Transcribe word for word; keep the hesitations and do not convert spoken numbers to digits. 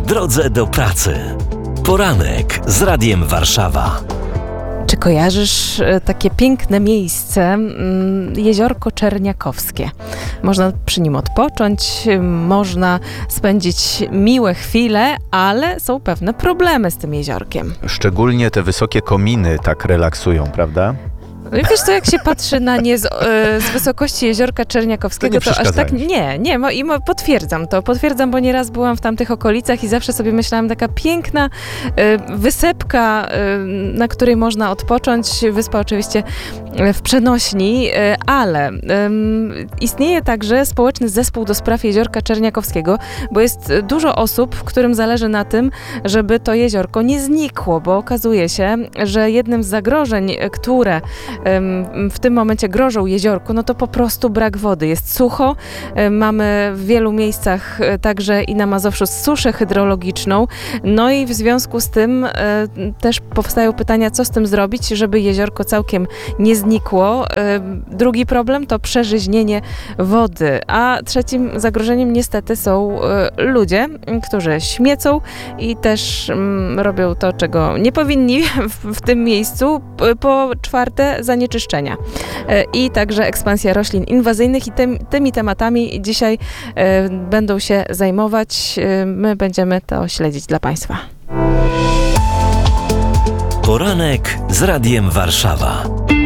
drodze do pracy. Poranek z Radiem Warszawa. Czy kojarzysz takie piękne miejsce, Jeziorko Czerniakowskie? Można przy nim odpocząć, można spędzić miłe chwile, ale są pewne problemy z tym jeziorkiem. Szczególnie te wysokie kominy tak relaksują, prawda? Wiesz co, jak się patrzy na nie z, z wysokości Jeziorka Czerniakowskiego, to, to aż tak nie, nie, i potwierdzam to, potwierdzam, bo nieraz byłam w tamtych okolicach i zawsze sobie myślałam, taka piękna y, wysepka, y, na której można odpocząć, wyspa oczywiście w przenośni, y, ale y, istnieje także społeczny zespół do spraw Jeziorka Czerniakowskiego, bo jest dużo osób, którym zależy na tym, żeby to jeziorko nie znikło, bo okazuje się, że jednym z zagrożeń, które w tym momencie grożą jeziorku, no to po prostu brak wody. Jest sucho, mamy w wielu miejscach także i na Mazowszu suszę hydrologiczną, no i w związku z tym też powstają pytania, co z tym zrobić, żeby jeziorko całkiem nie znikło. Drugi problem to przeżyźnienie wody, a trzecim zagrożeniem niestety są ludzie, którzy śmiecą i też robią to, czego nie powinni w, w tym miejscu. Po czwarte, zanieczyszczenia i także ekspansja roślin inwazyjnych i tym, tymi tematami dzisiaj e, będą się zajmować. E, my będziemy to śledzić dla Państwa. Poranek z Radiem Warszawa.